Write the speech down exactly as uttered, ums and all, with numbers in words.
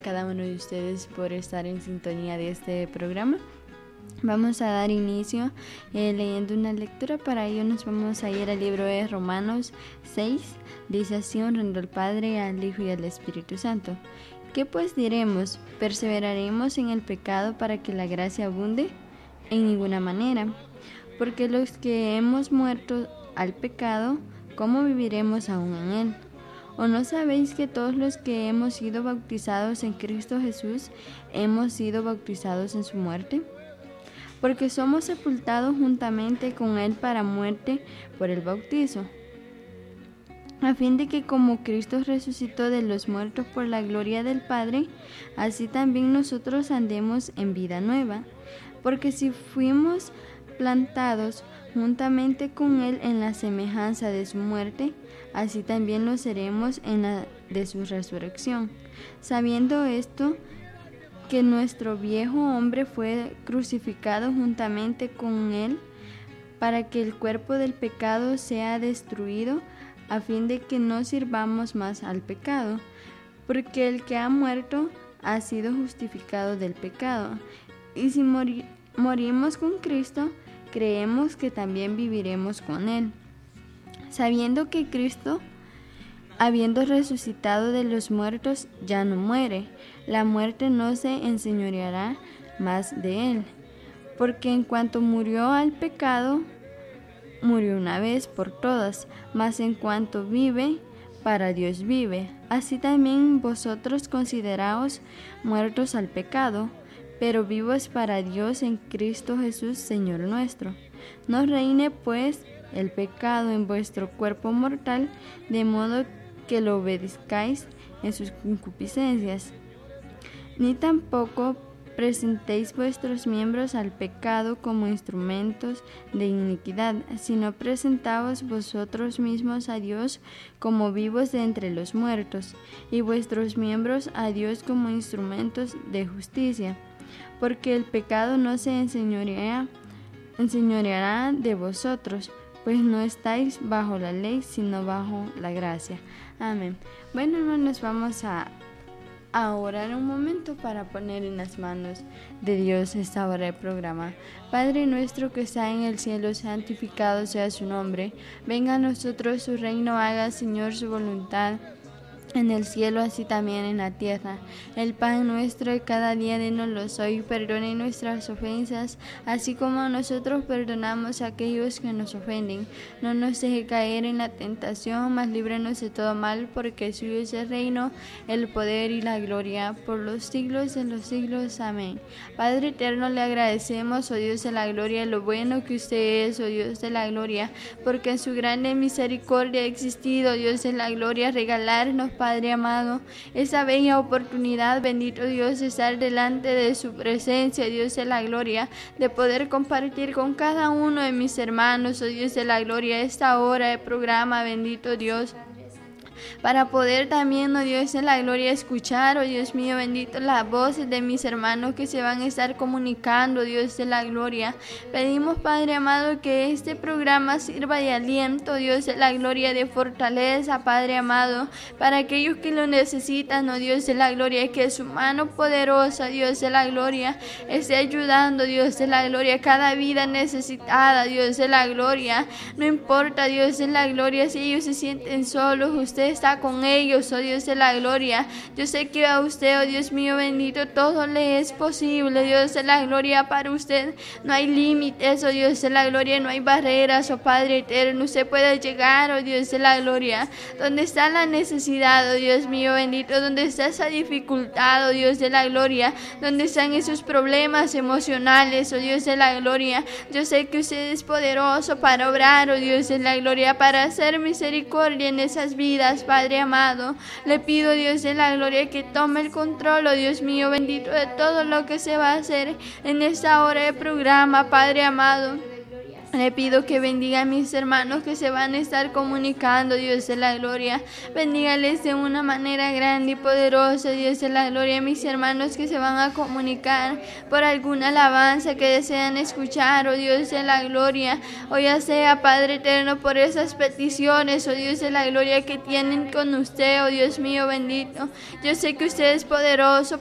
Cada uno de ustedes por estar en sintonía de este programa. Vamos a dar inicio eh, leyendo una lectura. Para ello nos vamos a ir al libro de Romanos seis. Dice así: honrando al Padre, al Hijo y al Espíritu Santo. ¿Qué pues diremos? ¿Perseveraremos en el pecado para que la gracia abunde? En ninguna manera. Porque los que hemos muerto al pecado, ¿cómo viviremos aún en él? ¿O no sabéis que todos los que hemos sido bautizados en Cristo Jesús hemos sido bautizados en su muerte? Porque somos sepultados juntamente con Él para muerte por el bautizo, a fin de que como Cristo resucitó de los muertos por la gloria del Padre, así también nosotros andemos en vida nueva. Porque si fuimos plantados juntamente con Él en la semejanza de su muerte, así también lo seremos en la de su resurrección. Sabiendo esto, que nuestro viejo hombre fue crucificado juntamente con Él, para que el cuerpo del pecado sea destruido, a fin de que no sirvamos más al pecado. Porque el que ha muerto ha sido justificado del pecado. Y si mori- morimos con Cristo, creemos que también viviremos con Él, sabiendo que Cristo, habiendo resucitado de los muertos, ya no muere. La muerte no se enseñoreará más de Él. Porque en cuanto murió al pecado, murió una vez por todas, mas en cuanto vive, para Dios vive. Así también vosotros consideraos muertos al pecado, pero vivos para Dios en Cristo Jesús, Señor nuestro. No reine pues el pecado en vuestro cuerpo mortal, de modo que lo obedezcáis en sus concupiscencias. Ni tampoco presentéis vuestros miembros al pecado como instrumentos de iniquidad, sino presentaos vosotros mismos a Dios como vivos de entre los muertos, y vuestros miembros a Dios como instrumentos de justicia. Porque el pecado no se enseñorea, enseñoreará de vosotros, pues no estáis bajo la ley, sino bajo la gracia. Amén. Bueno, hermanos, vamos a, a orar un momento para poner en las manos de Dios esta hora de programa. Padre nuestro que está en el cielo, santificado sea su nombre. Venga a nosotros su reino, haga, Señor, su voluntad, en el cielo así también en la tierra. El pan nuestro de cada día dénoslo hoy, perdone nuestras ofensas, así como nosotros perdonamos a aquellos que nos ofenden. No nos deje caer en la tentación, mas líbranos de todo mal, porque suyo es el reino, el poder y la gloria, por los siglos de los siglos. Amén. Padre eterno, le agradecemos, oh Dios de la gloria, lo bueno que usted es, oh Dios de la gloria, porque en su grande misericordia ha existido, Dios de la gloria, regalarnos, Padre amado, esa bella oportunidad, bendito Dios, de estar delante de su presencia, Dios de la gloria, de poder compartir con cada uno de mis hermanos, oh Dios de la gloria, esta hora de programa, bendito Dios, para poder también, oh Dios de la gloria, escuchar, oh Dios mío, bendito, las voces de mis hermanos que se van a estar comunicando, Dios de la gloria. Pedimos, Padre amado, que este programa sirva de aliento, Dios de la gloria, de fortaleza, Padre amado, para aquellos que lo necesitan, oh Dios de la gloria, que su mano poderosa, Dios de la gloria, esté ayudando, Dios de la gloria, cada vida necesitada, Dios de la gloria. No importa, Dios de la gloria, si ellos se sienten solos, usted está con ellos, oh Dios de la gloria. Yo sé que a usted, oh Dios mío bendito, todo le es posible, Dios de la gloria. Para usted no hay límites, oh Dios de la gloria, no hay barreras, oh Padre eterno. Usted puede llegar, oh Dios de la gloria, donde está la necesidad, oh Dios mío bendito, donde está esa dificultad, oh Dios de la gloria, donde están esos problemas emocionales, oh Dios de la gloria. Yo sé que usted es poderoso para obrar, oh Dios de la gloria, para hacer misericordia en esas vidas, Padre amado. Le pido, Dios de la gloria, que tome el control, oh Dios mío bendito, de todo lo que se va a hacer en esta hora de programa, Padre amado. Le pido que bendiga a mis hermanos que se van a estar comunicando, Dios de la gloria. Bendígales de una manera grande y poderosa, Dios de la gloria. Mis hermanos que se van a comunicar por alguna alabanza que desean escuchar, oh Dios de la gloria. O ya sea, Padre eterno, por esas peticiones, oh Dios de la gloria, que tienen con usted, oh Dios mío bendito. Yo sé que usted es poderoso